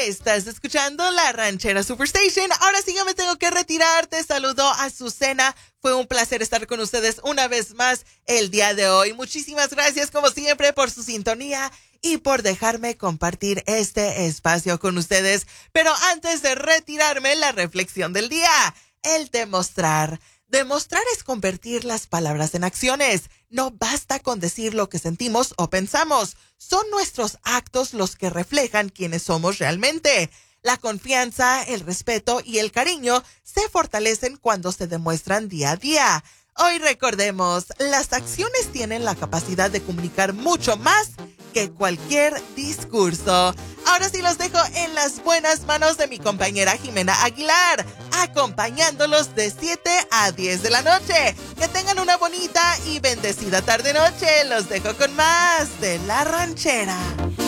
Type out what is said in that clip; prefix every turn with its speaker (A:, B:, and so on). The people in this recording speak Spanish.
A: Estás escuchando La Ranchera Superstation. Ahora sí, yo me tengo que retirar. Te saludo a Azucena. Fue un placer estar con ustedes una vez más el día de hoy. Muchísimas gracias, como siempre, por su sintonía y por dejarme compartir este espacio con ustedes. Pero antes de retirarme, la reflexión del día. El demostrar. Demostrar es convertir las palabras en acciones. No basta con decir lo que sentimos o pensamos. Son nuestros actos los que reflejan quiénes somos realmente. La confianza, el respeto y el cariño se fortalecen cuando se demuestran día a día. Hoy recordemos, las acciones tienen la capacidad de comunicar mucho más que cualquier discurso. Ahora sí los dejo en las buenas manos de mi compañera Jimena Aguilar, acompañándolos de 7 a 10 de la noche. Que tengan una bonita y bendecida tarde-noche. Los dejo con más de La Ranchera.